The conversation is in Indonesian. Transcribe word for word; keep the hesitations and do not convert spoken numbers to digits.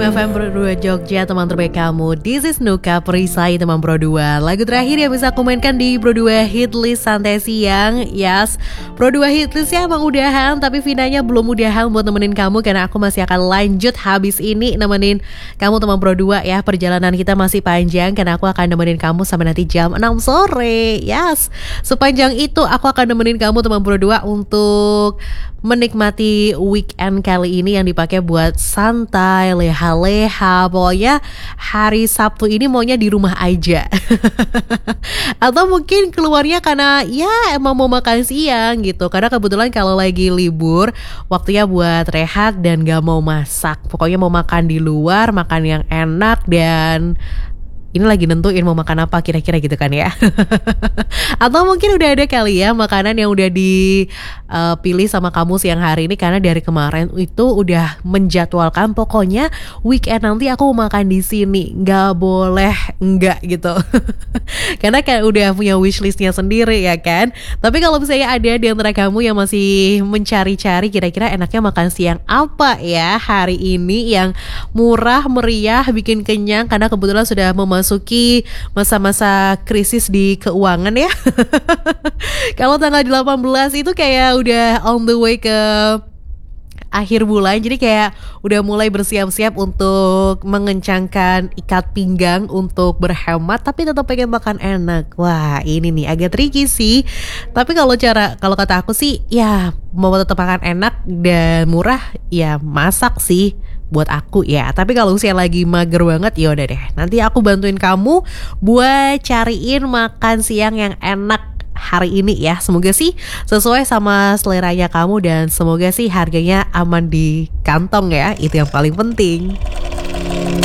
M F M Pro dua Jogja, teman terbaik kamu. This is Nuka Perisai, teman Pro dua. Lagu terakhir yang bisa aku mainkan di Pro dua Hitlist Santai Siang. Yes, Pro dua Hitlist ya emang udahan, tapi Vinanya belum udahan buat nemenin kamu, karena aku masih akan lanjut habis ini nemenin kamu teman Pro dua ya. Perjalanan kita masih panjang, karena aku akan nemenin kamu sampai nanti jam enam sore. Yes, sepanjang itu aku akan nemenin kamu teman Pro dua untuk menikmati weekend kali ini yang dipakai buat santai, leha-leha. Pokoknya hari Sabtu ini maunya di rumah aja. Atau mungkin keluarnya karena ya emang mau makan siang gitu. Karena kebetulan kalau lagi libur, waktunya buat rehat dan gak mau masak. Pokoknya mau makan di luar, makan yang enak, dan ini lagi nentuin mau makan apa kira-kira gitu kan ya. Atau mungkin udah ada kali ya makanan yang udah dipilih uh, sama kamu siang hari ini, karena dari kemarin itu udah menjadwalkan pokoknya weekend nanti aku mau makan di sini, nggak boleh enggak gitu. Karena kan udah punya wishlistnya sendiri ya kan. Tapi kalau misalnya ada di antara kamu yang masih mencari-cari kira-kira enaknya makan siang apa ya hari ini yang murah meriah bikin kenyang, karena kebetulan sudah memasuki masa-masa krisis di keuangan ya. Kalau tanggal delapan belas itu kayak udah on the way ke akhir bulan, jadi kayak udah mulai bersiap-siap untuk mengencangkan ikat pinggang untuk berhemat tapi tetap pengen makan enak. Wah, ini nih agak tricky sih. Tapi kalau cara kalau kata aku sih ya mau tetap makan enak dan murah ya masak sih buat aku ya. Tapi kalau usia lagi mager banget ya udah deh, nanti aku bantuin kamu buat cariin makan siang yang enak hari ini ya. Semoga sih sesuai sama seleranya kamu, dan semoga sih harganya aman di kantong ya. Itu yang paling penting.